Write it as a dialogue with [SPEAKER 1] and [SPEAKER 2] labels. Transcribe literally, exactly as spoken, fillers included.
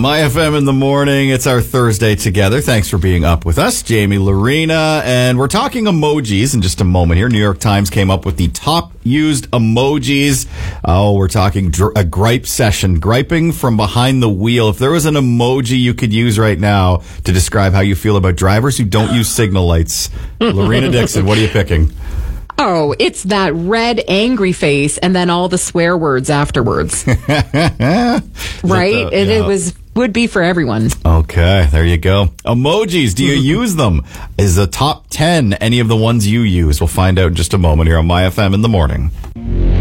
[SPEAKER 1] My F M in the morning. It's our Thursday together. Thanks for being up with us, Jamie Lorena. And we're talking emojis in just a moment here. New York Times came up with the top used emojis. Oh, we're talking dr- a gripe session, griping from behind the wheel. If there was an emoji you could use right now to describe how you feel about drivers who don't use signal lights, Lorena Dixon, what are you picking?
[SPEAKER 2] Oh, it's that red angry face and then all the swear words afterwards. Right?
[SPEAKER 1] The,
[SPEAKER 2] and
[SPEAKER 1] yeah.
[SPEAKER 2] it was would be for everyone.
[SPEAKER 1] Okay, there you go. Emojis, do you use them? Is the top ten any of the ones you use? We'll find out in just a moment here on My F M in the morning.